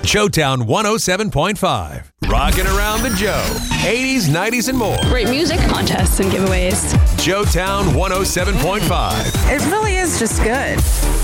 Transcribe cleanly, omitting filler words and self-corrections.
Showtown 107.5. Rocking around the Joe. 80s, 90s, and more. Great music, contests, and giveaways. Showtown 107.5. It really is just good.